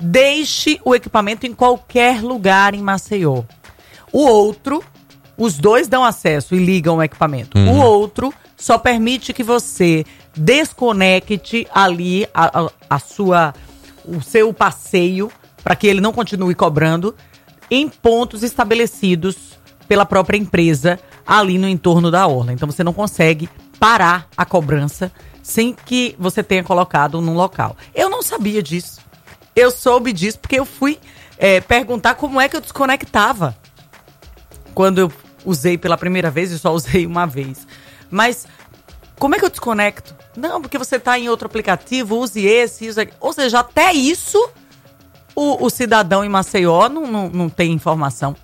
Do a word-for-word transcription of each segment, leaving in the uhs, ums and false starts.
deixe o equipamento em qualquer lugar em Maceió. O outro, os dois dão acesso e ligam o equipamento. Uhum. O outro só permite que você desconecte ali a, a, a sua, o seu passeio, para que ele não continue cobrando, em pontos estabelecidos pela própria empresa ali no entorno da orla. Então você não consegue parar a cobrança sem que você tenha colocado num local. Eu não sabia disso. Eu soube disso porque eu fui é, perguntar como é que eu desconectava quando eu usei pela primeira vez e só usei uma vez. Mas como é que eu desconecto? Não, porque você está em outro aplicativo, use esse, use aquele. Ou seja, até isso o, o cidadão em Maceió não, não, não tem informação.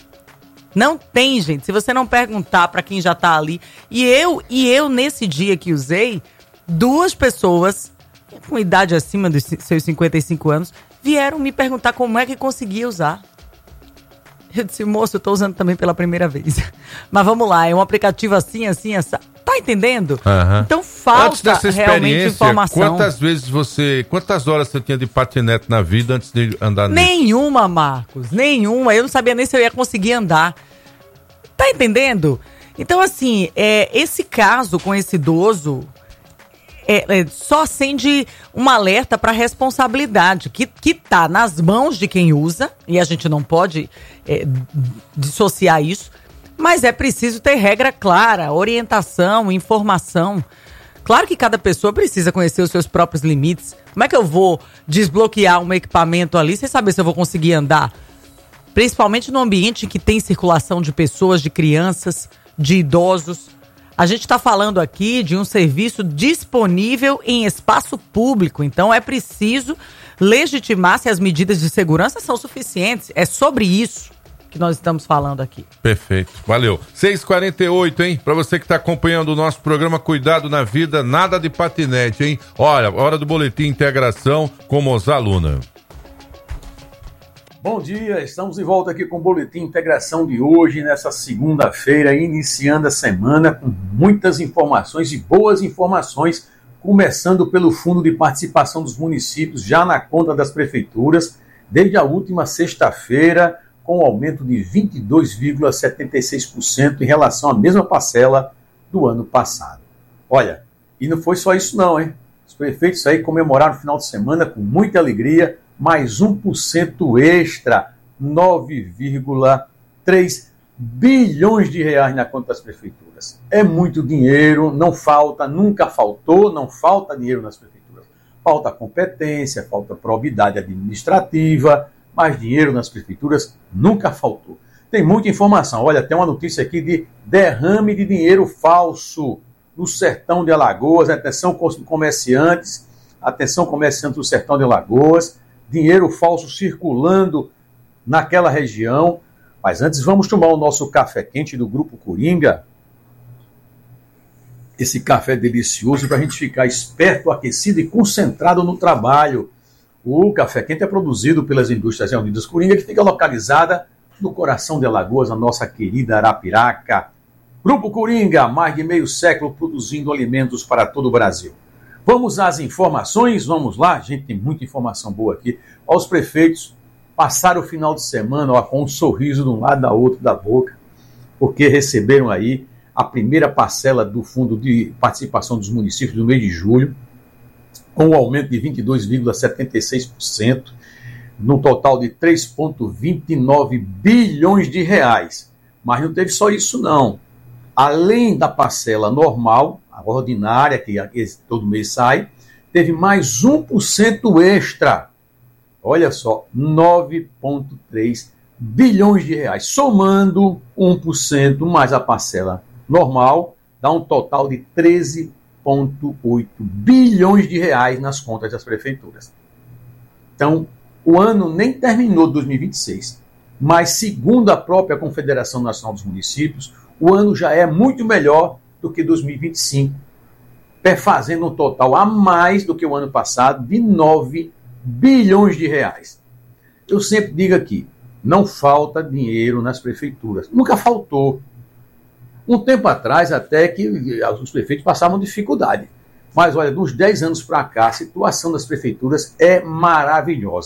Não tem, gente. Se você não perguntar para quem já está ali. E eu, e eu, nesse dia que usei, duas pessoas com idade acima dos seus cinquenta e cinco anos vieram me perguntar como é que conseguia usar. Eu disse, moço, eu tô usando também pela primeira vez. Mas vamos lá, é um aplicativo assim, assim, assim. Tá entendendo? Uhum. Então falta antes dessa realmente informação. Quantas vezes você, quantas horas você tinha de patinete na vida antes de andar nisso? Nenhuma, Marcos, nenhuma. Eu não sabia nem se eu ia conseguir andar. Tá entendendo? Então, assim, é, esse caso com esse idoso é, é, só acende um alerta para responsabilidade, que, que tá nas mãos de quem usa, e a gente não pode é, dissociar isso, mas é preciso ter regra clara, orientação, informação. Claro que cada pessoa precisa conhecer os seus próprios limites. Como é que eu vou desbloquear um equipamento ali sem saber se eu vou conseguir andar? Principalmente no ambiente em que tem circulação de pessoas, de crianças, de idosos. A gente está falando aqui de um serviço disponível em espaço público. Então é preciso legitimar se as medidas de segurança são suficientes. É sobre isso que nós estamos falando aqui. Perfeito, valeu. seis e quarenta e oito, hein? Para você que está acompanhando o nosso programa Cuidado na Vida, nada de patinete, hein? Olha, hora do Boletim Integração com Mozart Luna. Bom dia, estamos de volta aqui com o Boletim Integração de hoje, nessa segunda-feira, iniciando a semana com muitas informações e boas informações, começando pelo Fundo de Participação dos Municípios, já na conta das prefeituras, desde a última sexta-feira, com um aumento de vinte e dois vírgula setenta e seis por cento em relação à mesma parcela do ano passado. Olha, e não foi só isso não, hein? Os prefeitos aí comemoraram o final de semana com muita alegria, mais um por cento extra, nove vírgula três bilhões de reais na conta das prefeituras. É muito dinheiro, não falta, nunca faltou, não falta dinheiro nas prefeituras. Falta competência, falta probidade administrativa, mas dinheiro nas prefeituras nunca faltou. Tem muita informação. Olha, tem uma notícia aqui de derrame de dinheiro falso no sertão de Alagoas. Atenção, comerciantes, atenção, comerciantes do sertão de Alagoas. Dinheiro falso circulando naquela região. Mas antes, vamos tomar o nosso café quente do Grupo Coringa. Esse café delicioso para a gente ficar esperto, aquecido e concentrado no trabalho. O café quente é produzido pelas Indústrias Reunidas Coringa, que fica localizada no coração de Alagoas, a nossa querida Arapiraca. Grupo Coringa, mais de meio século produzindo alimentos para todo o Brasil. Vamos às informações, vamos lá, gente, tem muita informação boa aqui. Os prefeitos passaram o final de semana ó, com um sorriso de um lado da outro da boca, porque receberam aí a primeira parcela do Fundo de Participação dos Municípios do mês de julho, com um aumento de vinte e dois vírgula setenta e seis por cento, no total de três vírgula vinte e nove bilhões de reais. Mas não teve só isso, não. Além da parcela normal, a ordinária, que todo mês sai, teve mais um por cento extra. Olha só, nove vírgula três bilhões de reais. Somando um por cento mais a parcela normal, dá um total de treze vírgula oito bilhões de reais nas contas das prefeituras. Então, o ano nem terminou de dois mil e vinte e seis, mas segundo a própria Confederação Nacional dos Municípios, o ano já é muito melhor do que dois mil e vinte e cinco, fazendo um total a mais do que o ano passado de nove bilhões de reais. Eu sempre digo aqui, não falta dinheiro nas prefeituras. Nunca faltou. Um tempo atrás, até que os prefeitos passavam dificuldade. Mas, olha, dos dez anos para cá, a situação das prefeituras é maravilhosa.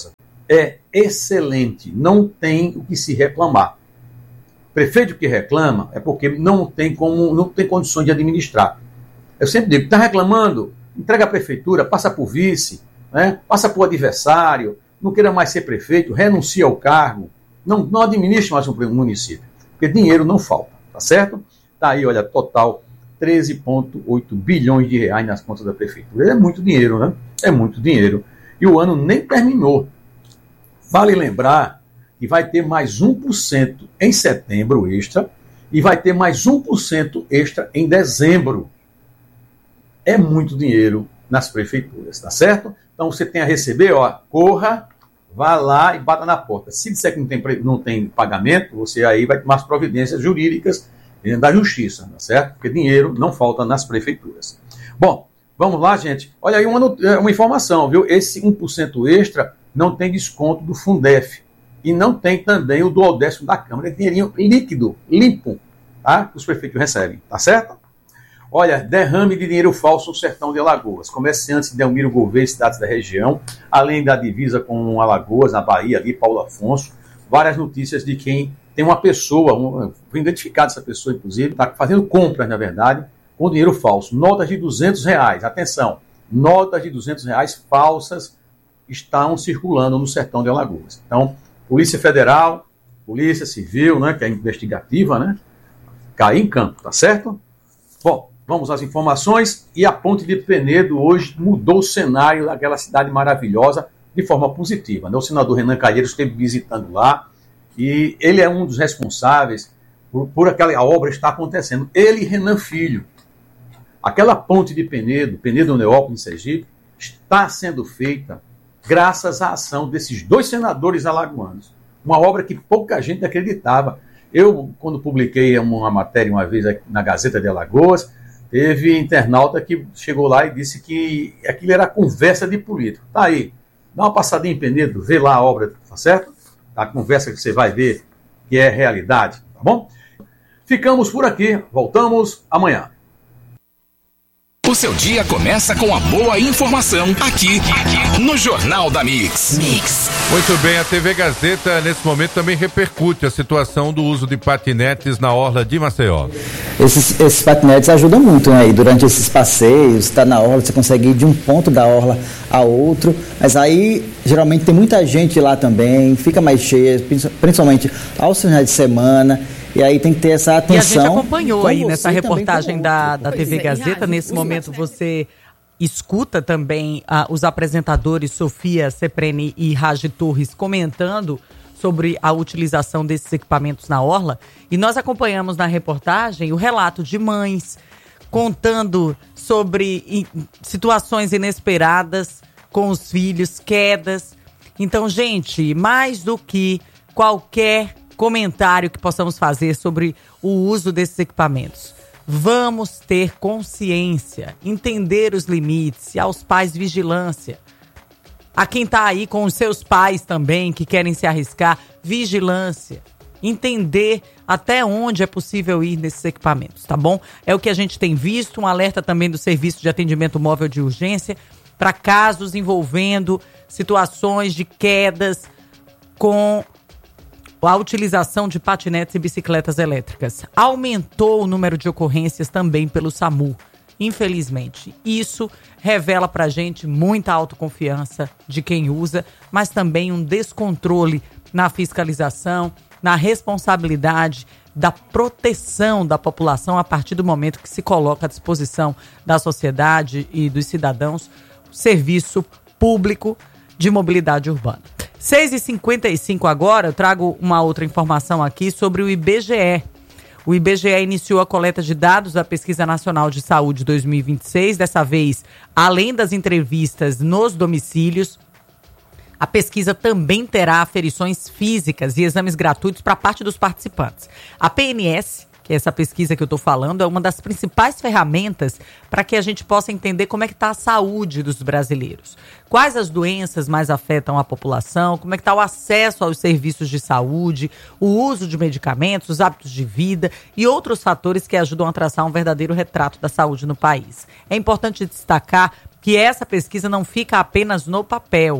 é excelente, não tem o que se reclamar. Prefeito que reclama é porque não tem, como, não tem condições de administrar. Eu sempre digo, está reclamando, entrega a prefeitura, passa por vice, né? Passa por adversário, não queira mais ser prefeito, renuncia ao cargo, não, não administre mais um município, porque dinheiro não falta, tá certo? Está aí, olha, total treze vírgula oito bilhões de reais nas contas da prefeitura. É muito dinheiro, né? É muito dinheiro. E o ano nem terminou. Vale lembrar que vai ter mais um por cento em setembro extra e vai ter mais um por cento extra em dezembro. É muito dinheiro nas prefeituras, tá certo? Então você tem a receber, ó, corra, vá lá e bata na porta. Se disser que não tem, não tem pagamento, você aí vai tomar as providências jurídicas da justiça, tá certo? Porque dinheiro não falta nas prefeituras. Bom, vamos lá, gente. Olha aí uma, uma informação, viu? Esse um por cento extra não tem desconto do Fundef e não tem também o duodécimo da Câmara. É dinheirinho líquido, limpo, tá? Que os prefeitos recebem, tá certo? Olha, derrame de dinheiro falso no sertão de Alagoas. Comerciantes de Delmiro Gouveia e cidades da região, além da divisa com Alagoas, na Bahia, ali, Paulo Afonso, várias notícias de quem tem uma pessoa, um, foi identificada essa pessoa, inclusive, está fazendo compras, na verdade, com dinheiro falso. Notas de duzentos reais, atenção, notas de duzentos reais falsas estão circulando no sertão de Alagoas. Então, Polícia Federal, Polícia Civil, né, que é investigativa, né, cai em campo, tá certo? Bom, vamos às informações. E a Ponte de Penedo hoje mudou o cenário daquela cidade maravilhosa de forma positiva, né? O senador Renan Calheiros esteve visitando lá e ele é um dos responsáveis por, por aquela obra estar acontecendo. Ele e Renan Filho. Aquela ponte de Penedo, Penedo Neópolis, em Sergipe, está sendo feita graças à ação desses dois senadores alagoanos. Uma obra que pouca gente acreditava. Eu, quando publiquei uma matéria uma vez na Gazeta de Alagoas, teve internauta que chegou lá e disse que aquilo era conversa de político. Tá aí, dá uma passadinha em Penedo, vê lá a obra, tá certo? A conversa que você vai ver que é realidade, tá bom? Ficamos por aqui, voltamos amanhã. O seu dia começa com a boa informação aqui no Jornal da Mix. Mix. Muito bem, a T V Gazeta nesse momento também repercute a situação do uso de patinetes na orla de Maceió. Esses, esses patinetes ajudam muito, né? E durante esses passeios, está na orla, você consegue ir de um ponto da orla a outro, mas aí geralmente tem muita gente lá também, fica mais cheia, principalmente aos finais de semana. E aí tem que ter essa atenção. E a gente acompanhou aí nessa reportagem da, da T V Gazeta. Nesse momento você escuta também ah, os apresentadores Sofia Sepreni e Ragi Torres comentando sobre a utilização desses equipamentos na orla. E nós acompanhamos na reportagem o relato de mães contando sobre in, situações inesperadas com os filhos, quedas. Então, gente, mais do que qualquer comentário que possamos fazer sobre o uso desses equipamentos, vamos ter consciência, entender os limites, e aos pais vigilância. A quem está aí com os seus pais também, que querem se arriscar, vigilância. Entender até onde é possível ir nesses equipamentos, tá bom? É o que a gente tem visto, um alerta também do Serviço de Atendimento Móvel de Urgência para casos envolvendo situações de quedas com a utilização de patinetes e bicicletas elétricas. Aumentou o número de ocorrências também pelo SAMU, infelizmente. Isso revela pra gente muita autoconfiança de quem usa, mas também um descontrole na fiscalização, na responsabilidade da proteção da população a partir do momento que se coloca à disposição da sociedade e dos cidadãos o serviço público de mobilidade urbana. seis e cinquenta e cinco agora, eu trago uma outra informação aqui sobre o I B G E. O I B G E iniciou a coleta de dados da Pesquisa Nacional de Saúde dois mil e vinte e seis. Dessa vez, além das entrevistas nos domicílios, a pesquisa também terá aferições físicas e exames gratuitos para parte dos participantes. A P N S, que é essa pesquisa que eu estou falando, é uma das principais ferramentas para que a gente possa entender como é que está a saúde dos brasileiros. Quais as doenças mais afetam a população, como é que está o acesso aos serviços de saúde, o uso de medicamentos, os hábitos de vida e outros fatores que ajudam a traçar um verdadeiro retrato da saúde no país. É importante destacar que essa pesquisa não fica apenas no papel.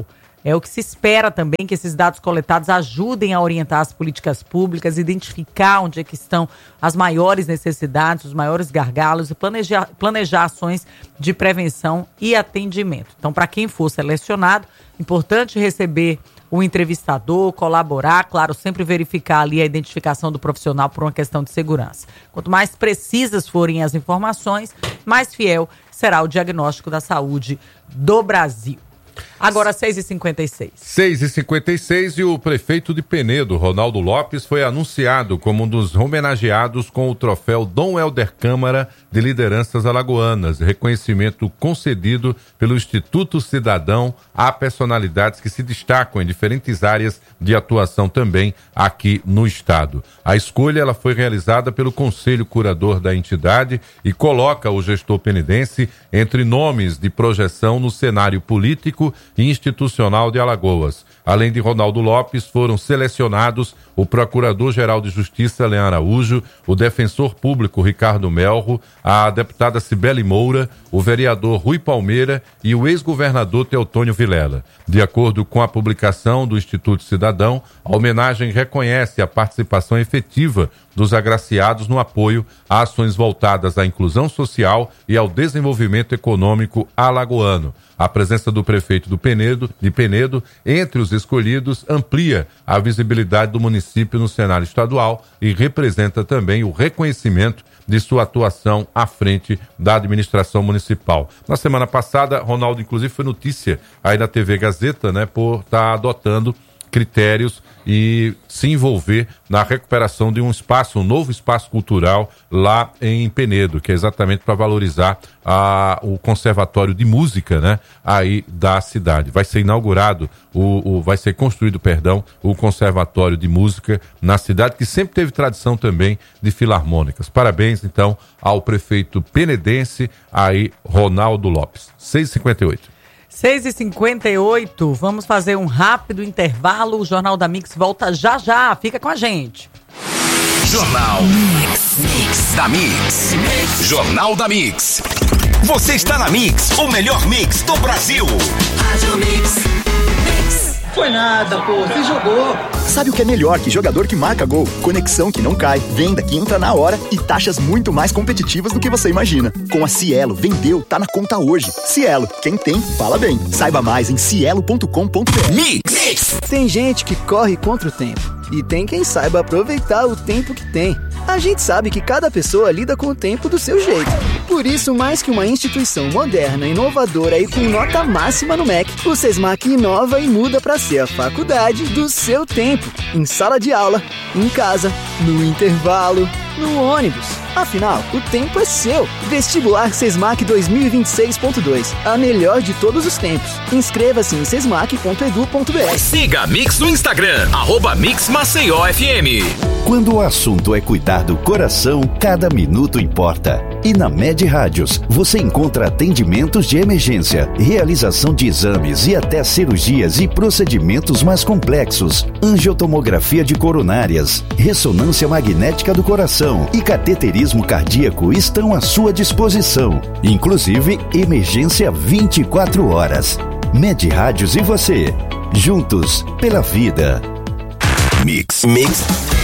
É o que se espera também, que esses dados coletados ajudem a orientar as políticas públicas, identificar onde é que estão as maiores necessidades, os maiores gargalos e planejar, planejar ações de prevenção e atendimento. Então, para quem for selecionado, importante receber o entrevistador, colaborar, claro, sempre verificar ali a identificação do profissional por uma questão de segurança. Quanto mais precisas forem as informações, mais fiel será o diagnóstico da saúde do Brasil. Agora, seis e cinquenta e seis. seis e cinquenta e seis e o prefeito de Penedo, Ronaldo Lopes, foi anunciado como um dos homenageados com o troféu Dom Helder Câmara de Lideranças Alagoanas, reconhecimento concedido pelo Instituto Cidadão a personalidades que se destacam em diferentes áreas de atuação também aqui no estado. A escolha ela foi realizada pelo Conselho Curador da entidade e coloca o gestor penedense entre nomes de projeção no cenário político e institucional de Alagoas. Além de Ronaldo Lopes, foram selecionados o Procurador-Geral de Justiça, Leão Araújo, o Defensor Público, Ricardo Melro, a deputada Cibele Moura, o vereador Rui Palmeira e o ex-governador Teotônio Vilela. De acordo com a publicação do Instituto Cidadão, a homenagem reconhece a participação efetiva dos agraciados no apoio a ações voltadas à inclusão social e ao desenvolvimento econômico alagoano. A presença do prefeito do Penedo, de Penedo entre os escolhidos amplia a visibilidade do município no cenário estadual e representa também o reconhecimento de sua atuação à frente da administração municipal. Na semana passada, Ronaldo, inclusive, foi notícia aí na T V Gazeta, né, por estar adotando critérios e se envolver na recuperação de um espaço, um novo espaço cultural lá em Penedo, que é exatamente para valorizar a, o conservatório de música, né, aí da cidade. Vai ser inaugurado, o, o, vai ser construído, perdão, o conservatório de música na cidade, que sempre teve tradição também de filarmônicas. Parabéns, então, ao prefeito penedense, aí, Ronaldo Lopes. seis e cinquenta e oito. seis e cinquenta e oito, vamos fazer um rápido intervalo. O Jornal da Mix volta já já. Fica com a gente. Jornal Mix, Mix da Mix. Mix. Jornal da Mix. Você está na Mix, o melhor mix do Brasil. Rádio Mix. Mix. Foi nada, pô, você jogou. Sabe o que é melhor que jogador que marca gol? Conexão que não cai, venda que entra na hora e taxas muito mais competitivas do que você imagina. Com a Cielo, vendeu, tá na conta hoje. Cielo, quem tem, fala bem. Saiba mais em cielo ponto com ponto br. Mix! Tem gente que corre contra o tempo e tem quem saiba aproveitar o tempo que tem. A gente sabe que cada pessoa lida com o tempo do seu jeito. Por isso, mais que uma instituição moderna, inovadora e com nota máxima no M E C, o Sesmac inova e muda para ser a faculdade do seu tempo. Em sala de aula, em casa, no intervalo, no ônibus. Afinal, o tempo é seu. Vestibular Sesmac dois mil e vinte e seis ponto dois. A melhor de todos os tempos. Inscreva-se em sesmac ponto edu ponto br. Siga a Mix no Instagram, arroba Mix Maceió F M. Quando o assunto é cuidar do coração, cada minuto importa. E na Med Rádios, você encontra atendimentos de emergência, realização de exames e até cirurgias e procedimentos mais complexos, angiotomografia de coronárias, ressonância magnética do coração e cateterismo cardíaco estão à sua disposição. Inclusive, emergência vinte e quatro horas. Med Rádios e você, juntos pela vida. Mix, Mix.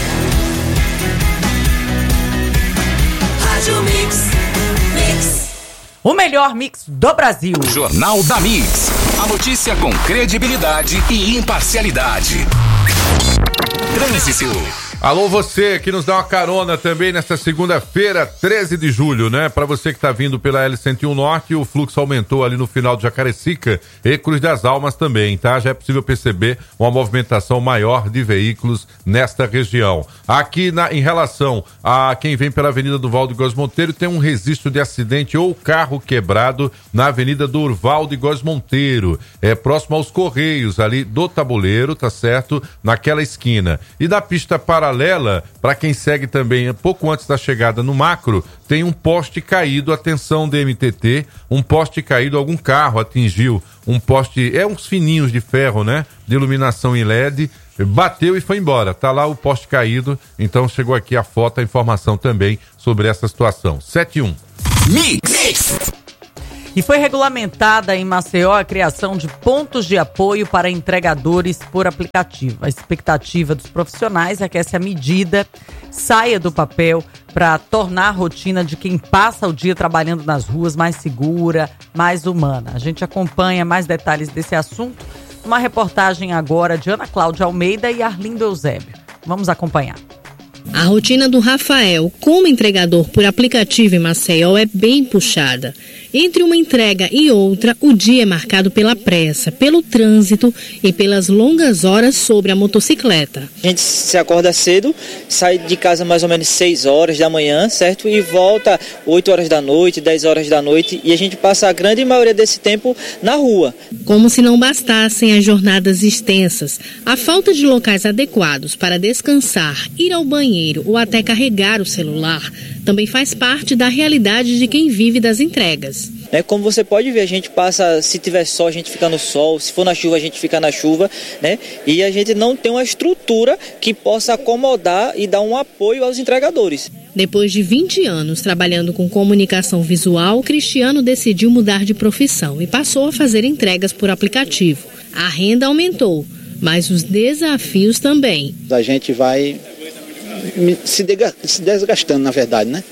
Rádio Mix, Mix. O melhor mix do Brasil. Jornal da Mix. A notícia com credibilidade e imparcialidade. Trânsito. Alô, você que nos dá uma carona também nesta segunda-feira, treze de julho, né? Para você que está vindo pela L cento e um Norte, o fluxo aumentou ali no final de Jacarecica e Cruz das Almas também, tá? Já é possível perceber uma movimentação maior de veículos nesta região. Aqui na, em relação a quem vem pela Avenida do Val de Góes Monteiro, tem um registro de acidente ou carro quebrado na Avenida do Urval de Góes Monteiro, é próximo aos Correios ali do Tabuleiro, tá certo? Naquela esquina. E na pista paralela, para quem segue também, pouco antes da chegada no Macro, tem um poste caído, atenção D M T T, um poste caído, algum carro atingiu um poste, é uns fininhos de ferro, né, de iluminação em L E D, bateu e foi embora, tá lá o poste caído, então chegou aqui a foto, a informação também sobre essa situação. sete e um. Mix! E foi regulamentada em Maceió a criação de pontos de apoio para entregadores por aplicativo. A expectativa dos profissionais é que essa medida saia do papel para tornar a rotina de quem passa o dia trabalhando nas ruas mais segura, mais humana. A gente acompanha mais detalhes desse assunto numa reportagem agora de Ana Cláudia Almeida e Arlindo Eusébio. Vamos acompanhar. A rotina do Rafael como entregador por aplicativo em Maceió é bem puxada. Entre uma entrega e outra, o dia é marcado pela pressa, pelo trânsito e pelas longas horas sobre a motocicleta. A gente se acorda cedo, sai de casa mais ou menos seis horas da manhã, certo? E volta oito horas da noite, dez horas da noite, e a gente passa a grande maioria desse tempo na rua. Como se não bastassem as jornadas extensas, a falta de locais adequados para descansar, ir ao banheiro ou até carregar o celular também faz parte da realidade de quem vive das entregas. É, como você pode ver, a gente passa, se tiver sol, a gente fica no sol, se for na chuva, a gente fica na chuva, né? E a gente não tem uma estrutura que possa acomodar e dar um apoio aos entregadores. Depois de vinte anos trabalhando com comunicação visual, Cristiano decidiu mudar de profissão e passou a fazer entregas por aplicativo. A renda aumentou, mas os desafios também. A gente vai se desgastando, na verdade, né?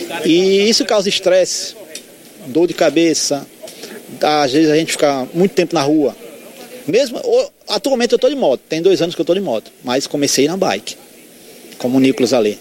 E isso causa estresse, dor de cabeça, às vezes a gente fica muito tempo na rua. Mesmo, atualmente eu estou de moto, tem dois anos que eu estou de moto, mas comecei na bike, como o Nicolas ali.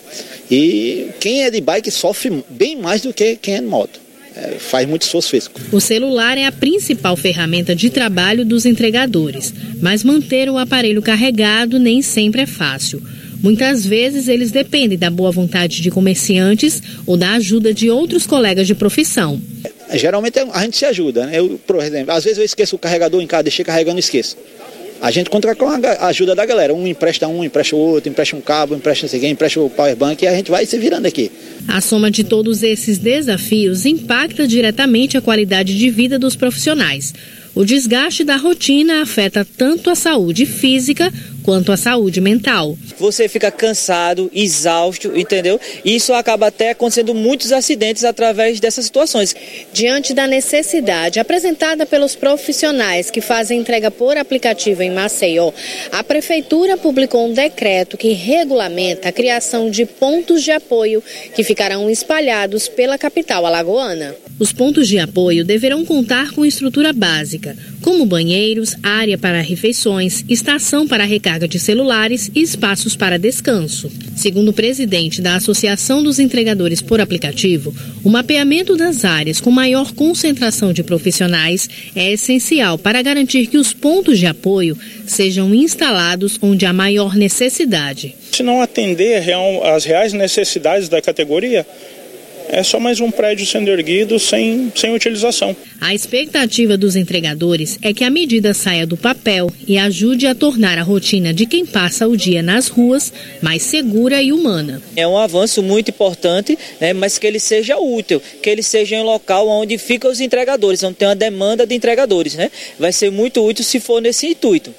E quem é de bike sofre bem mais do que quem é de moto. É, faz muito esforço físico. O celular é a principal ferramenta de trabalho dos entregadores, mas manter o aparelho carregado nem sempre é fácil. Muitas vezes eles dependem da boa vontade de comerciantes ou da ajuda de outros colegas de profissão. Geralmente a gente se ajuda, né? Eu, por exemplo, às vezes eu esqueço o carregador em casa, deixei carregando e esqueço. A gente conta com a ajuda da galera. Um empresta um, empresta o outro, empresta um cabo, empresta não sei quem, empresta o powerbank e a gente vai se virando aqui. A soma de todos esses desafios impacta diretamente a qualidade de vida dos profissionais. O desgaste da rotina afeta tanto a saúde física quanto a saúde mental. Você fica cansado, exausto, entendeu? E isso acaba até acontecendo muitos acidentes através dessas situações. Diante da necessidade apresentada pelos profissionais que fazem entrega por aplicativo em Maceió, a Prefeitura publicou um decreto que regulamenta a criação de pontos de apoio que ficarão espalhados pela capital alagoana. Os pontos de apoio deverão contar com estrutura básica, como banheiros, área para refeições, estação para recarga de celulares e espaços para descanso. Segundo o presidente da Associação dos Entregadores por Aplicativo, o mapeamento das áreas com maior concentração de profissionais é essencial para garantir que os pontos de apoio sejam instalados onde há maior necessidade. Se não atender às reais necessidades da categoria, é só mais um prédio sendo erguido sem, sem utilização. A expectativa dos entregadores é que a medida saia do papel e ajude a tornar a rotina de quem passa o dia nas ruas mais segura e humana. É um avanço muito importante, né, mas que ele seja útil, que ele seja em um local onde ficam os entregadores, onde tem uma demanda de entregadores, né? Vai ser muito útil se for nesse intuito.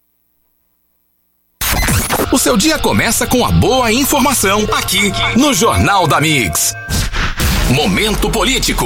O seu dia começa com a boa informação aqui no Jornal da Mix. Momento político.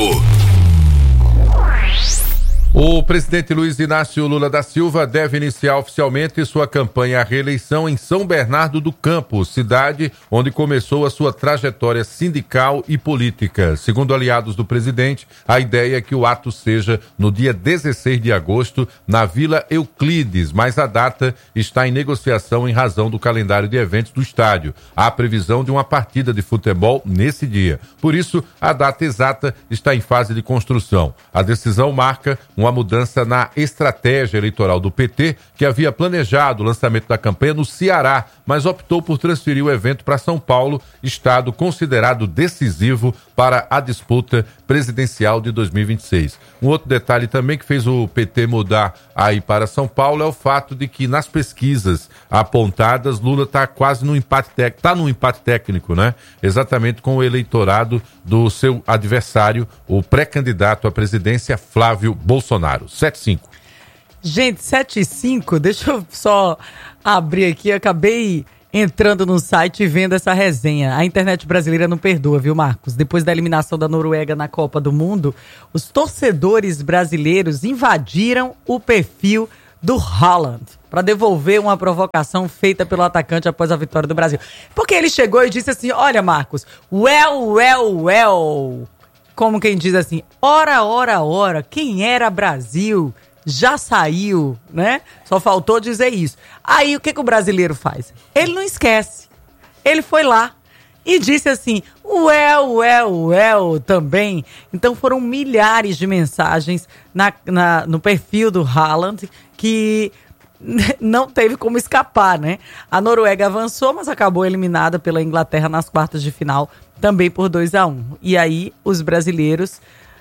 O presidente Luiz Inácio Lula da Silva deve iniciar oficialmente sua campanha à reeleição em São Bernardo do Campo, cidade onde começou a sua trajetória sindical e política. Segundo aliados do presidente, a ideia é que o ato seja no dia dezesseis de agosto, na Vila Euclides, mas a data está em negociação em razão do calendário de eventos do estádio. Há previsão de uma partida de futebol nesse dia. Por isso, a data exata está em fase de construção. A decisão marca uma mudança na estratégia eleitoral do P T, que havia planejado o lançamento da campanha no Ceará, mas optou por transferir o evento para São Paulo, estado considerado decisivo para a disputa presidencial de dois mil e vinte e seis. Um outro detalhe também que fez o P T mudar aí para São Paulo é o fato de que nas pesquisas apontadas, Lula está quase no empate técnico, está no empate técnico, né? Exatamente com o eleitorado do seu adversário, o pré-candidato à presidência, Flávio Bolsonaro. sete e cinco. Gente, sete e cinco, deixa eu só abrir aqui, eu acabei entrando no site e vendo essa resenha. A internet brasileira não perdoa, viu, Marcos? Depois da eliminação da Noruega na Copa do Mundo, os torcedores brasileiros invadiram o perfil do Haaland para devolver uma provocação feita pelo atacante após a vitória do Brasil. Porque ele chegou e disse assim, olha, Marcos, well, well, well, como quem diz assim, ora, ora, ora, quem era Brasil já saiu, né? Só faltou dizer isso. Aí o que, que o brasileiro faz? Ele não esquece. Ele foi lá e disse assim, well, well, well, também. Então foram milhares de mensagens na, na, no perfil do Haaland que não teve como escapar, né? A Noruega avançou, mas acabou eliminada pela Inglaterra nas quartas de final, também por dois a um. E aí os brasileiros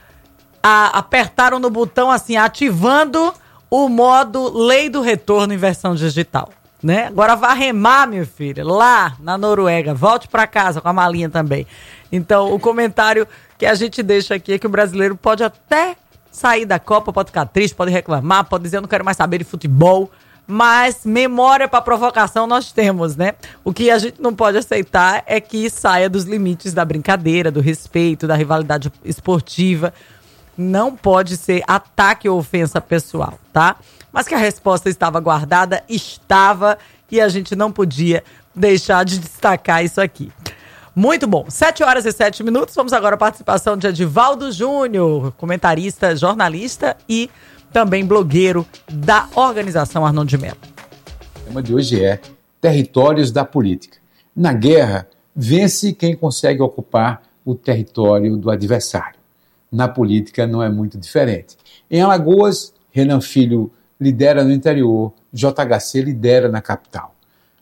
a, apertaram no botão assim, ativando o modo lei do retorno em versão digital, né? Agora vá remar, meu filho, lá na Noruega, volte para casa com a malinha também. Então o comentário que a gente deixa aqui é que o brasileiro pode até sair da Copa, pode ficar triste, pode reclamar, pode dizer eu não quero mais saber de futebol, mas memória para provocação nós temos, né? O que a gente não pode aceitar é que saia dos limites da brincadeira, do respeito, da rivalidade esportiva. Não pode ser ataque ou ofensa pessoal, tá? Mas que a resposta estava guardada, estava, e a gente não podia deixar de destacar isso aqui. Muito bom. sete horas e sete minutos. Vamos agora à participação de Edivaldo Júnior, comentarista, jornalista e também blogueiro da organização Arnon de Mello. O tema de hoje é territórios da política. Na guerra, vence quem consegue ocupar o território do adversário. Na política não é muito diferente. Em Alagoas, Renan Filho lidera no interior, J H C lidera na capital.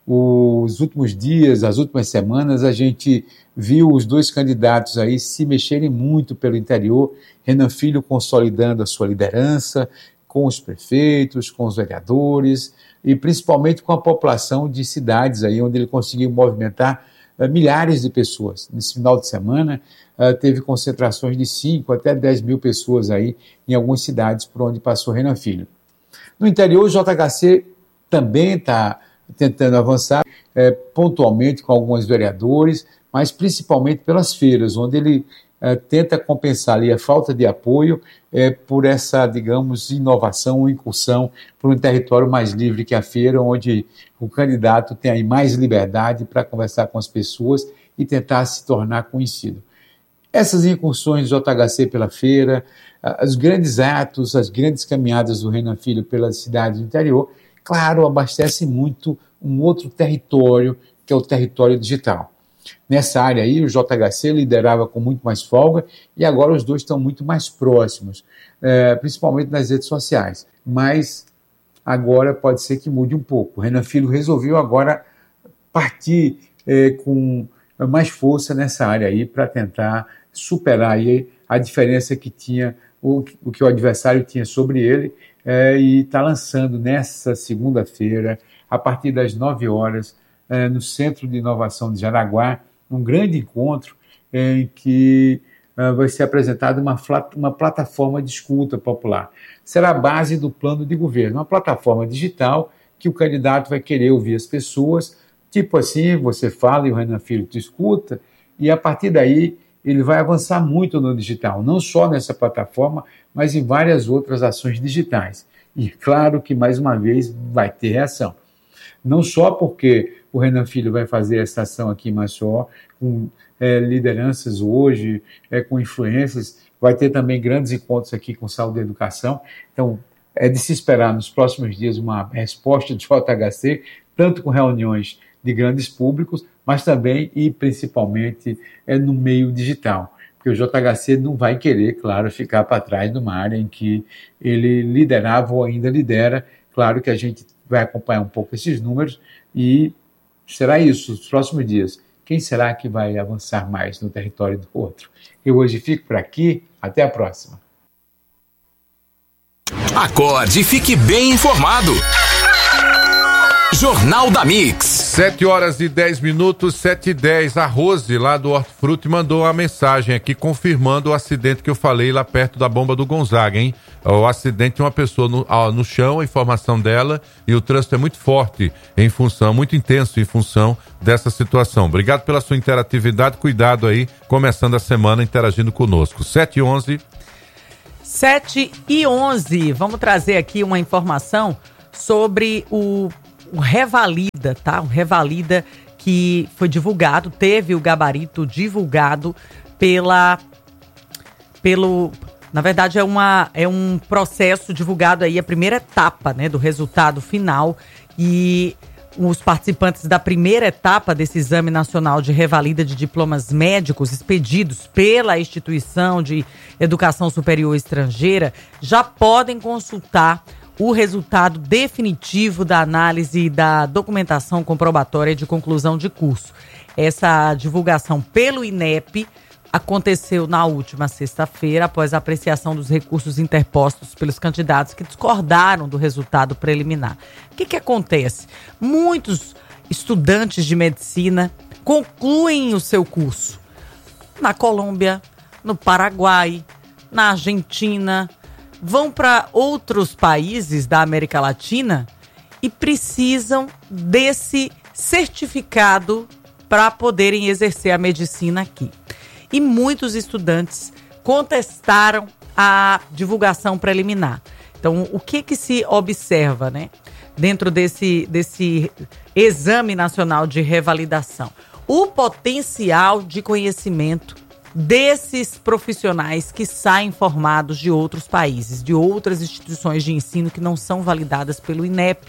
Os últimos dias, as últimas semanas, a gente viu os dois candidatos aí se mexerem muito pelo interior, Renan Filho consolidando a sua liderança com os prefeitos, com os vereadores e principalmente com a população de cidades aí onde ele conseguiu movimentar uh, milhares de pessoas. Nesse final de semana uh, teve concentrações de cinco até dez mil pessoas aí em algumas cidades por onde passou Renan Filho. No interior, o J H C também está tentando avançar é, pontualmente com alguns vereadores, mas principalmente pelas feiras, onde ele é, tenta compensar ali a falta de apoio é, por essa, digamos, inovação ou incursão por um território mais livre que a feira, onde o candidato tem aí mais liberdade para conversar com as pessoas e tentar se tornar conhecido. Essas incursões do J H C pela feira, os grandes atos, as grandes caminhadas do Renan Filho pelas cidades do interior, claro, abastece muito um outro território, que é o território digital. Nessa área aí, o J H C liderava com muito mais folga e agora os dois estão muito mais próximos, é, principalmente nas redes sociais. Mas agora pode ser que mude um pouco. O Renan Filho resolveu agora partir é, com mais força nessa área aí para tentar superar aí a diferença que tinha, o, o que o adversário tinha sobre ele, É, e está lançando nessa segunda-feira, a partir das nove horas, é, no Centro de Inovação de Jaraguá, um grande encontro é, em que é, vai ser apresentada uma, uma plataforma de escuta popular. Será a base do plano de governo, uma plataforma digital que o candidato vai querer ouvir as pessoas, tipo assim, você fala e o Renan Filho te escuta, e a partir daí ele vai avançar muito no digital, não só nessa plataforma, mas em várias outras ações digitais. E claro que, mais uma vez, vai ter reação. Não só porque o Renan Filho vai fazer essa ação aqui em Maceió, com é, lideranças hoje, é, com influências, vai ter também grandes encontros aqui com saúde e educação. Então, é de se esperar nos próximos dias uma resposta de J H C, tanto com reuniões de grandes públicos, mas também e principalmente é no meio digital, porque o J H C não vai querer, claro, ficar para trás numa área em que ele liderava ou ainda lidera. Claro que a gente vai acompanhar um pouco esses números e será isso, nos próximos dias. Quem será que vai avançar mais no território do outro? Eu hoje fico por aqui, até a próxima. Acorde e fique bem informado. Jornal da Mix. sete horas e dez minutos, sete e dez. A Rose, lá do Hortifruti, mandou uma mensagem aqui confirmando o acidente que eu falei lá perto da bomba do Gonzaga, hein? O acidente de uma pessoa no, no chão, a informação dela, e o trânsito é muito forte em função, muito intenso em função dessa situação. Obrigado pela sua interatividade, cuidado aí, começando a semana interagindo conosco. sete e onze. sete e onze. Vamos trazer aqui uma informação sobre o o Revalida, tá? O Revalida que foi divulgado, teve o gabarito divulgado pela, pelo, na verdade é, uma, é um processo divulgado aí, a primeira etapa, né, do resultado final, e os participantes da primeira etapa desse Exame Nacional de Revalida de Diplomas Médicos expedidos pela Instituição de Educação Superior Estrangeira já podem consultar o resultado definitivo da análise da documentação comprobatória de conclusão de curso. Essa divulgação pelo I N E P aconteceu na última sexta-feira, após a apreciação dos recursos interpostos pelos candidatos que discordaram do resultado preliminar. O que que acontece? Muitos estudantes de medicina concluem o seu curso na Colômbia, no Paraguai, na Argentina, vão para outros países da América Latina e precisam desse certificado para poderem exercer a medicina aqui. E muitos estudantes contestaram a divulgação preliminar. Então, o que que se observa, né, dentro desse, desse Exame Nacional de Revalidação? O potencial de conhecimento desses profissionais que saem formados de outros países, de outras instituições de ensino que não são validadas pelo I N E P.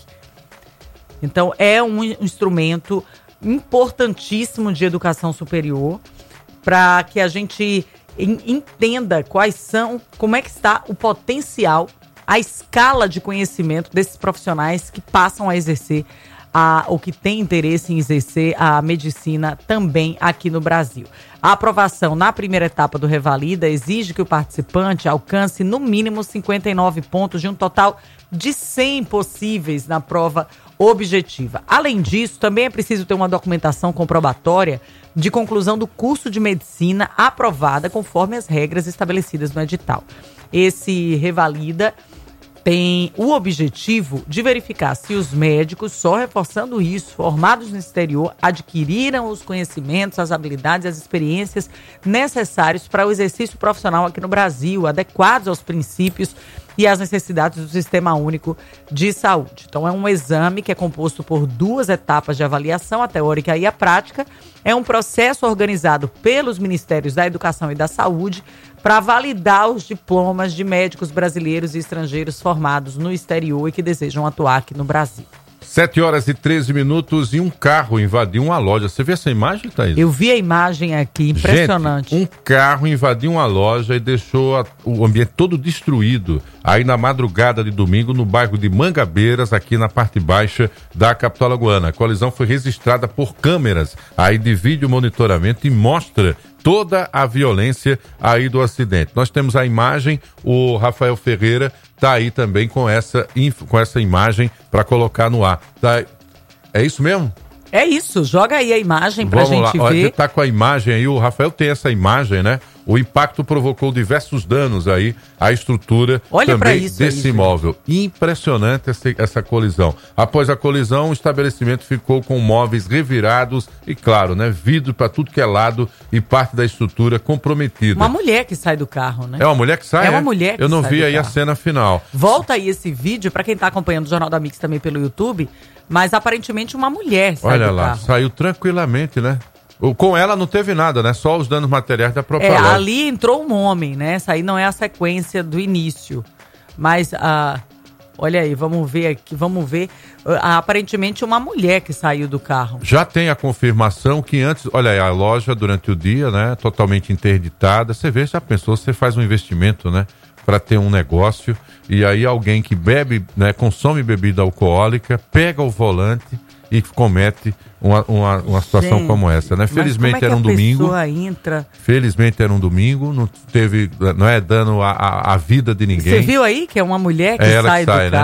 Então, é um instrumento importantíssimo de educação superior para que a gente entenda quais são, como é que está o potencial, a escala de conhecimento desses profissionais que passam a exercer A, ou que tem interesse em exercer a medicina também aqui no Brasil. A aprovação na primeira etapa do Revalida exige que o participante alcance no mínimo cinquenta e nove pontos de um total de cem possíveis na prova objetiva. Além disso, também é preciso ter uma documentação comprobatória de conclusão do curso de medicina aprovada conforme as regras estabelecidas no edital. Esse Revalida tem o objetivo de verificar se os médicos, só reforçando isso, formados no exterior, adquiriram os conhecimentos, as habilidades e as experiências necessários para o exercício profissional aqui no Brasil, adequados aos princípios e às necessidades do Sistema Único de Saúde. Então, é um exame que é composto por duas etapas de avaliação, a teórica e a prática. É um processo organizado pelos Ministérios da Educação e da Saúde para validar os diplomas de médicos brasileiros e estrangeiros formados no exterior e que desejam atuar aqui no Brasil. sete horas e treze minutos e um carro invadiu uma loja. Você viu essa imagem, Thaís? Eu vi a imagem aqui, impressionante. Gente, um carro invadiu uma loja e deixou a, o ambiente todo destruído aí na madrugada de domingo no bairro de Mangabeiras, aqui na parte baixa da capital alagoana. A colisão foi registrada por câmeras aí de vídeo monitoramento e mostra toda a violência aí do acidente. Nós temos a imagem, o Rafael Ferreira tá aí também com essa, com essa imagem para colocar no ar. Tá, é isso mesmo? É isso, joga aí a imagem pra Vamos gente lá. ver. Olha, tá com a imagem aí, o Rafael tem essa imagem, né? O impacto provocou diversos danos aí à estrutura Olha pra também isso desse aí, imóvel. Impressionante essa, essa colisão. Após a colisão, o estabelecimento ficou com móveis revirados e, claro, né, vidro para tudo que é lado e parte da estrutura comprometida. Uma mulher que sai do carro, né? É uma mulher que sai? É uma mulher que Eu não sai vi do aí a carro. cena final. Volta aí esse vídeo para quem tá acompanhando o Jornal da Mix também pelo YouTube, mas aparentemente uma mulher sai Olha do lá, carro. saiu tranquilamente, né? O- Com ela não teve nada, né? Só os danos materiais da própria É, loja. ali entrou um homem, né? Essa aí não é a sequência do início. Mas, ah, olha aí, vamos ver aqui, vamos ver. Ah, aparentemente uma mulher que saiu do carro. Já tem a confirmação que antes, olha aí, a loja durante o dia, né, totalmente interditada. Você vê, já pensou, você faz um investimento, né, para ter um negócio e aí alguém que bebe, né, consome bebida alcoólica, pega o volante e comete uma, uma, uma situação Gente, como essa, né? mas Felizmente como é que era um a domingo. pessoa entra... Felizmente era um domingo, não teve, não é dano à, à- à vida de ninguém. Você viu aí que é uma mulher que É ela sai que sai, do né? carro?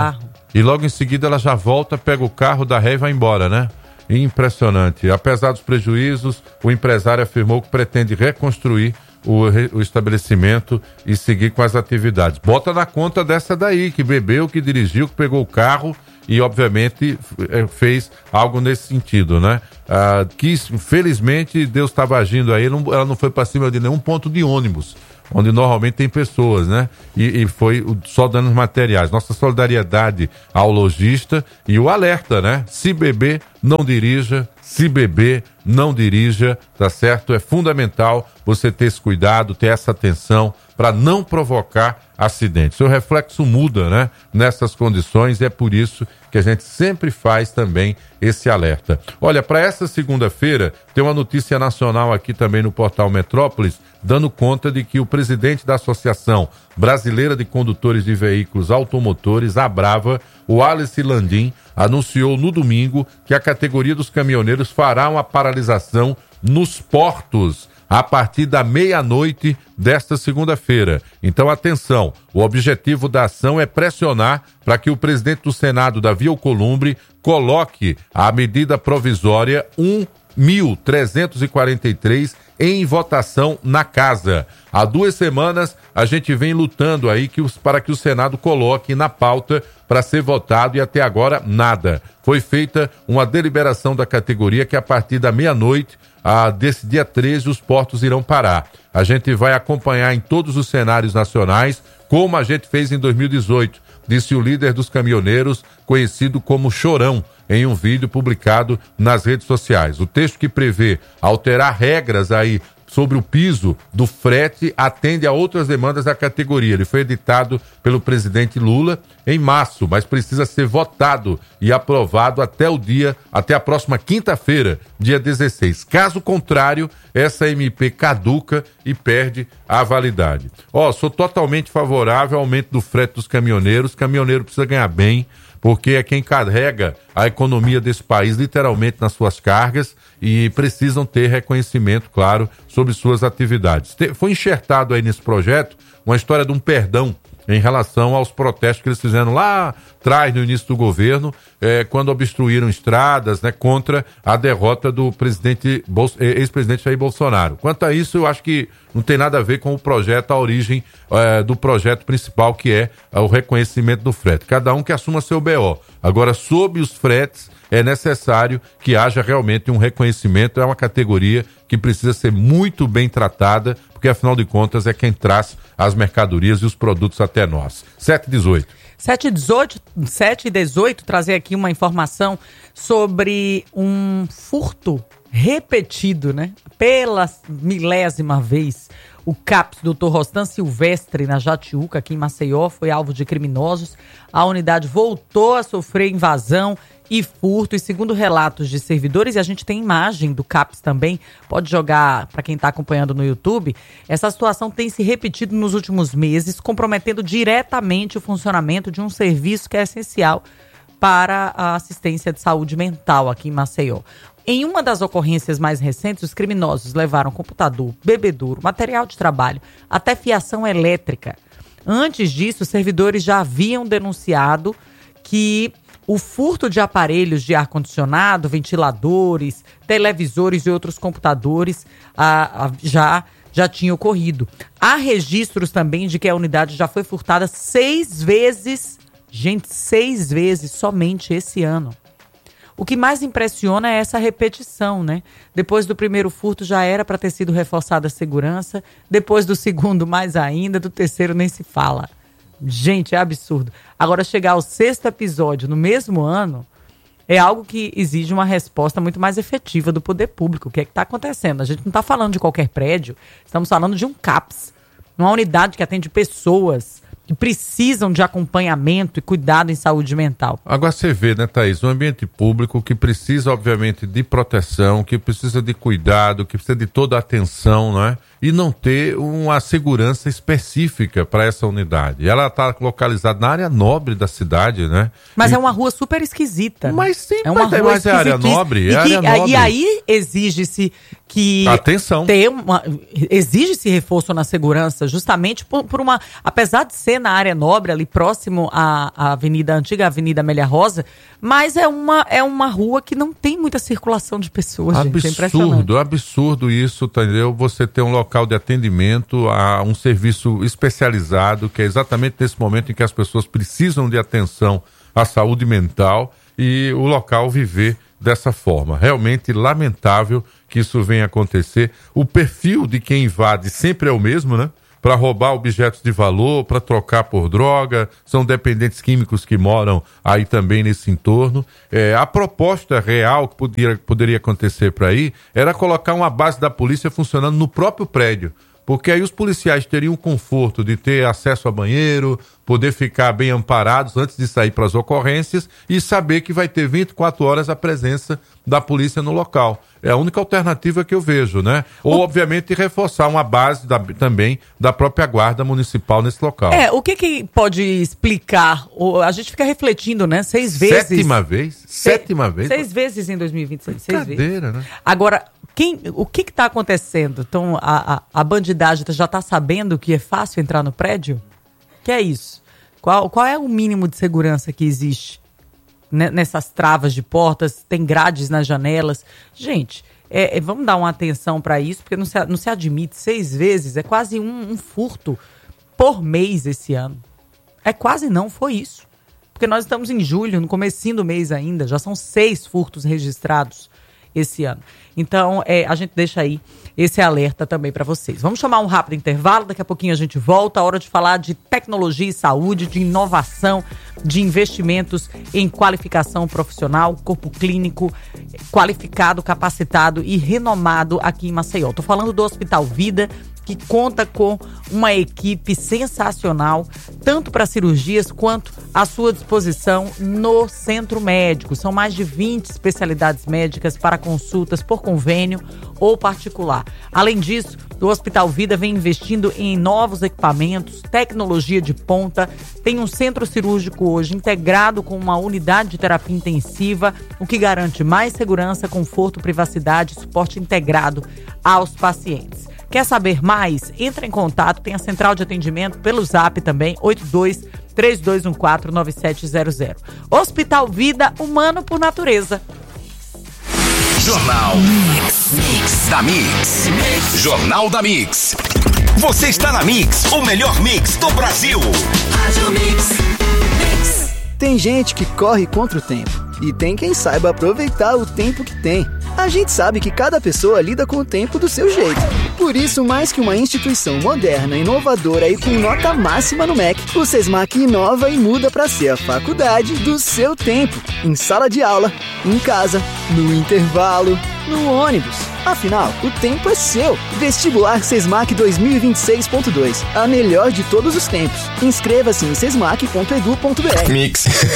e logo em seguida ela já volta, pega o carro, dá ré e vai embora, né? Impressionante. Apesar dos prejuízos, o empresário afirmou que pretende reconstruir o, o estabelecimento e seguir com as atividades. Bota na conta dessa daí, que bebeu, que dirigiu, que pegou o carro e, obviamente, fez algo nesse sentido, né? Ah, que, felizmente, Deus estava agindo aí, não, ela não foi para cima de nenhum ponto de ônibus, onde normalmente tem pessoas, né? E, e foi só danos materiais. Nossa solidariedade ao lojista e o alerta, né? Se beber, não dirija. Se beber, não dirija, tá certo? É fundamental você ter esse cuidado, ter essa atenção para não provocar acidentes. Seu reflexo muda, né? Nessas condições, e é por isso que a gente sempre faz também esse alerta. Olha, para essa segunda-feira, tem uma notícia nacional aqui também no portal Metrópolis, dando conta de que o presidente da Associação Brasileira de Condutores de Veículos Automotores, a Brava, o Alice Landim, anunciou no domingo que a categoria dos caminhoneiros fará uma paralisação nos portos a partir da meia-noite desta segunda-feira. Então, atenção, o objetivo da ação é pressionar para que o presidente do Senado, Davi Alcolumbre, coloque a medida provisória um mil trezentos e quarenta e três em votação na casa. Há duas semanas a gente vem lutando aí que os, para que o Senado coloque na pauta para ser votado e até agora nada. Foi feita uma deliberação da categoria que a partir da meia-noite ah, desse dia treze os portos irão parar. A gente vai acompanhar em todos os cenários nacionais, como a gente fez em dois mil e dezoito, disse o líder dos caminhoneiros, conhecido como Chorão, em um vídeo publicado nas redes sociais. O texto que prevê alterar regras aí sobre o piso do frete atende a outras demandas da categoria. Ele foi editado pelo presidente Lula em março, mas precisa ser votado e aprovado até o dia, até a próxima quinta-feira, dia dezesseis. Caso contrário, essa M P caduca e perde a validade. Ó, sou totalmente favorável ao aumento do frete dos caminhoneiros. Caminhoneiro precisa ganhar bem, porque é quem carrega a economia desse país literalmente nas suas cargas e precisam ter reconhecimento, claro, sobre suas atividades. Foi enxertado aí nesse projeto uma história de um perdão em relação aos protestos que eles fizeram lá atrás, no início do governo, eh, quando obstruíram estradas, né, contra a derrota do presidente, ex-presidente Jair Bolsonaro. Quanto a isso, eu acho que não tem nada a ver com o projeto, a origem eh, do projeto principal, que é eh, o reconhecimento do frete. Cada um que assuma seu B O. Agora, sob os fretes, é necessário que haja realmente um reconhecimento. É uma categoria que precisa ser muito bem tratada, porque afinal de contas é quem traz as mercadorias e os produtos até nós. sete e dezoito. sete e dezoito, trazer aqui uma informação sobre um furto repetido, né? Pela milésima vez. O CAPS, doutor Rostan Silvestre, na Jatiuca, aqui em Maceió, foi alvo de criminosos. A unidade voltou a sofrer invasão e furto, e segundo relatos de servidores, e a gente tem imagem do CAPS também, pode jogar para quem está acompanhando no YouTube, essa situação tem se repetido nos últimos meses, comprometendo diretamente o funcionamento de um serviço que é essencial para a assistência de saúde mental aqui em Maceió. Em uma das ocorrências mais recentes, os criminosos levaram computador, bebedouro, material de trabalho, até fiação elétrica. Antes disso, os servidores já haviam denunciado que o furto de aparelhos de ar-condicionado, ventiladores, televisores e outros computadores ah, ah, já, já tinha ocorrido. Há registros também de que a unidade já foi furtada seis vezes, gente, seis vezes somente esse ano. O que mais impressiona é essa repetição, né? Depois do primeiro furto já era para ter sido reforçada a segurança, depois do segundo mais ainda, do terceiro nem se fala. Gente, é absurdo. Agora, chegar ao sexto episódio no mesmo ano é algo que exige uma resposta muito mais efetiva do poder público. O que é que está acontecendo? A gente não está falando de qualquer prédio, estamos falando de um CAPS, uma unidade que atende pessoas que precisam de acompanhamento e cuidado em saúde mental. Agora você vê, né, Thaís, um ambiente público que precisa, obviamente, de proteção, que precisa de cuidado, que precisa de toda a atenção, não é? e não ter uma segurança específica para essa unidade. Ela está localizada na área nobre da cidade, né? Mas e... é uma rua super esquisita. Mas sim, é uma mas, rua mas é área nobre, é e, que, área nobre. E aí exige-se que... Atenção. Ter uma, exige-se reforço na segurança, justamente por, por uma... Apesar de ser na área nobre, ali próximo à, à avenida, a antiga Avenida Amélia Rosa, mas é uma, é uma rua que não tem muita circulação de pessoas, absurdo, gente. É impressionante. Absurdo isso, entendeu? Você ter um local de atendimento a um serviço especializado, que é exatamente nesse momento em que as pessoas precisam de atenção à saúde mental, e o local viver dessa forma. Realmente lamentável que isso venha acontecer. O perfil de quem invade sempre é o mesmo, né? Para roubar objetos de valor, para trocar por droga, são dependentes químicos que moram aí também nesse entorno. É, a proposta real que podia, poderia acontecer para aí era colocar uma base da polícia funcionando no próprio prédio, porque aí os policiais teriam o conforto de ter acesso a banheiro, poder ficar bem amparados antes de sair para as ocorrências e saber que vai ter vinte e quatro horas a presença da polícia no local. É a única alternativa que eu vejo, né? Ou, o... obviamente, reforçar uma base da, também da própria guarda municipal nesse local. É, o que que pode explicar? O, a gente fica refletindo, né? Seis vezes... Sétima vez? Se... Sétima vez? Seis vezes em dois mil e vinte e seis. Seis Cadeira, vezes. Né? Agora, quem, o que que tá acontecendo? Então, a, a, a bandidagem já tá sabendo que é fácil entrar no prédio? Que é isso? Qual, qual é o mínimo de segurança que existe nessas travas de portas? Tem grades nas janelas. Gente, é, é, vamos dar uma atenção para isso, porque não se, não se admite seis vezes, é quase um, um furto por mês esse ano. É quase não, foi isso. Porque nós estamos em julho, no comecinho do mês ainda, já são seis furtos registrados esse ano. Então, é, a gente deixa aí esse alerta também para vocês. Vamos chamar um rápido intervalo, daqui a pouquinho a gente volta. A hora de falar de tecnologia e saúde, de inovação, de investimentos em qualificação profissional, corpo clínico qualificado, capacitado e renomado aqui em Maceió. Estou falando do Hospital Vida, que conta com uma equipe sensacional, tanto para cirurgias quanto à sua disposição no centro médico. São mais de vinte especialidades médicas para consultas por convênio ou particular. Além disso, o Hospital Vida vem investindo em novos equipamentos, tecnologia de ponta, tem um centro cirúrgico hoje integrado com uma unidade de terapia intensiva, o que garante mais segurança, conforto, privacidade e suporte integrado aos pacientes. Quer saber mais? Entra em contato, tem a central de atendimento pelo Zap também, oito dois, três dois um quatro, nove sete zero zero. Hospital Vida, humano por natureza. Jornal Mix, Mix da Mix. Jornal da Mix. Você está na Mix, o melhor mix do Brasil. Rádio Mix, Mix. Tem gente que corre contra o tempo e tem quem saiba aproveitar o tempo que tem. A gente sabe que cada pessoa lida com o tempo do seu jeito. Por isso, mais que uma instituição moderna, inovadora e com nota máxima no M E C, o SESMAC inova e muda para ser a faculdade do seu tempo. Em sala de aula, em casa, no intervalo, no ônibus. Afinal, o tempo é seu. Vestibular SESMAC dois mil e vinte e seis ponto dois. A melhor de todos os tempos. Inscreva-se em sesmac ponto edu ponto br. Mix.